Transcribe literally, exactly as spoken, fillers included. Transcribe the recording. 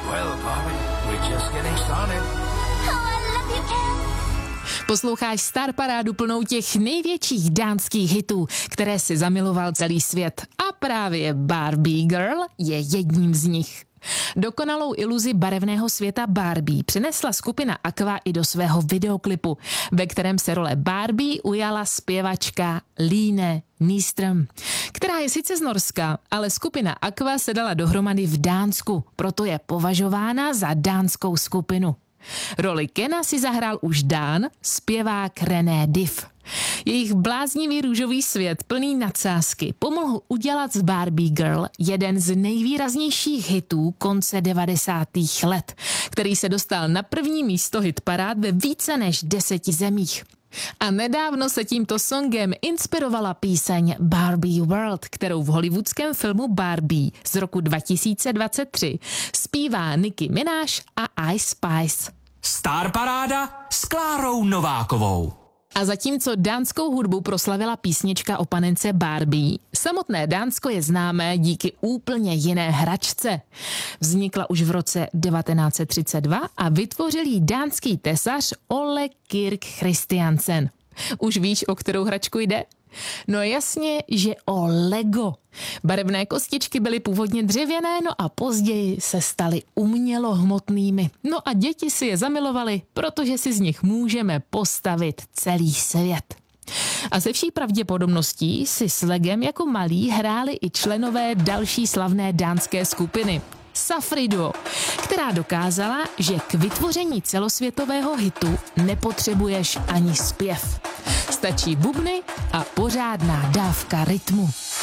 Well, Barbie, we're just getting started. Posloucháš Star Parádu plnou těch největších dánských hitů, které si zamiloval celý svět. A právě Barbie Girl je jedním z nich. Dokonalou iluzi barevného světa Barbie přinesla skupina Aqua i do svého videoklipu, ve kterém se role Barbie ujala zpěvačka Line Nyström, která je sice z Norska, ale skupina Aqua se dala dohromady v Dánsku, proto je považována za dánskou skupinu. Roli Kena si zahrál už Dán, zpěvák René Diff. Jejich bláznivý růžový svět plný nadsázky pomohl udělat z Barbie Girl jeden z nejvýraznějších hitů konce devadesátých let, který se dostal na první místo hitparád ve více než deseti zemích. A nedávno se tímto songem inspirovala píseň Barbie World, kterou v hollywoodském filmu Barbie z roku dva tisíce dvacet tři zpívá Nicki Minaj a Ice Spice. Star Paráda s Klárou Novákovou. A zatímco dánskou hudbu proslavila písnička o panence Barbie, samotné Dánsko je známé díky úplně jiné hračce. Vznikla už v roce devatenáct set třicet dva a vytvořil ji dánský tesař Ole Kirk Christiansen. Už víš, o kterou hračku jde? No jasně, že o Lego. Barevné kostičky byly původně dřevěné, no a později se staly umělohmotnými. No a děti si je zamilovaly, protože si z nich můžeme postavit celý svět. A se vší pravděpodobností si s Legem jako malí hráli i členové další slavné dánské skupiny Safri Duo, která dokázala, že k vytvoření celosvětového hitu nepotřebuješ ani zpěv. Stačí bubny a pořádná dávka rytmu.